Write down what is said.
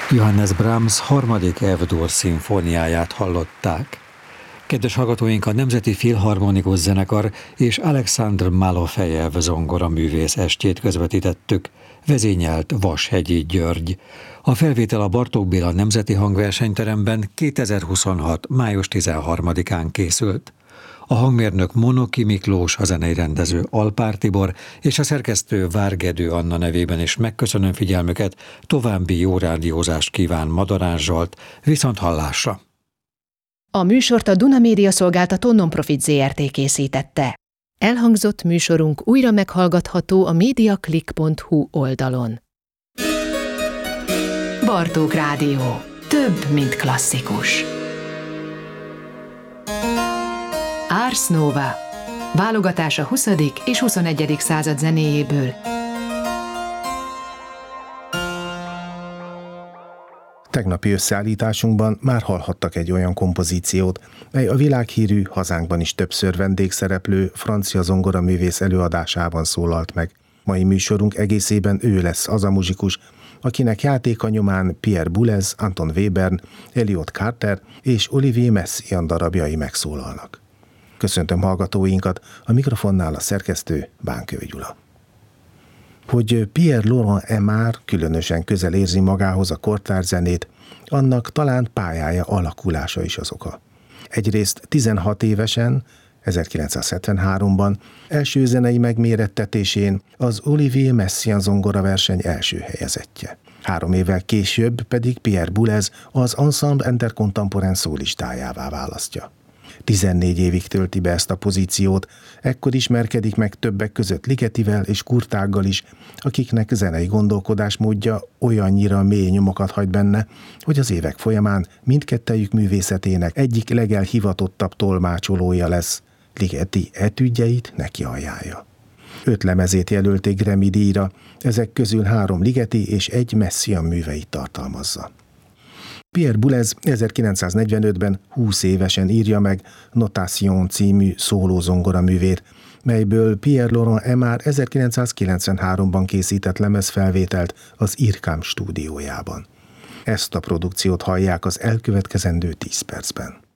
Johannes Brahms harmadik F-dur szimfóniáját hallották. Kedves hallgatóink, a Nemzeti Filharmonikus Zenekar és Alexandr Malofejev zongoraművész estjét közvetítettük, vezényelt Vashegyi György. A felvétel a Bartók Béla Nemzeti Hangversenyteremben 2026. május 13-án készült. A hangmérnök Monoki Miklós, a zenei rendező Alpár Tibor és a szerkesztő Várgedő Anna nevében is megköszönöm figyelmüket, további jó rádiózást kíván Madarán Zsolt, viszonthallásra! A műsort a Duna Média Szolgáltató Nonprofit Zrt. Készítette. Elhangzott műsorunk újra meghallgatható a mediaclick.hu oldalon. Bartók Rádió. Több, mint klasszikus. Ars Nova. Válogatás a 20. és 21. század zenéjéből. Tegnapi összeállításunkban már hallhattak egy olyan kompozíciót, mely a világhírű, hazánkban is többször vendégszereplő francia zongoraművész előadásában szólalt meg. Mai műsorunk egészében ő lesz az a muzsikus, akinek játéka nyomán Pierre Boulez, Anton Webern, Elliot Carter és Olivier Messiaen darabjai megszólalnak. Köszöntöm hallgatóinkat, a mikrofonnál a szerkesztő Bánkő Gyula. Hogy Pierre Laurent Aimard különösen közel érzi magához a kortárs zenét, annak talán pályája alakulása is az oka. Egyrészt 16 évesen, 1973-ban első zenei megmérettetésén az Olivier Messiaen zongoraverseny első helyezettje. 3 évvel később pedig Pierre Boulez az Ensemble Intercontemporain szólistájává választja. 14 évig tölti be ezt a pozíciót, ekkor ismerkedik meg többek között Ligetivel és Kurtággal is, akiknek zenei gondolkodásmódja olyannyira mély nyomokat hagy benne, hogy az évek folyamán mindkettejük művészetének egyik legelhivatottabb tolmácsolója lesz, Ligeti etüdjeit neki ajánlja. 5 lemezét jelölték Grammy-díjra, ezek közül 3 Ligeti és 1 Messiaen műveit tartalmazza. Pierre Boulez 1945-ben 20 évesen írja meg Notation című szólózongoraművét, melyből Pierre Laurent Aimard 1993-ban készített lemezfelvételt az IRCAM stúdiójában. Ezt a produkciót hallják az elkövetkezendő 10 percben.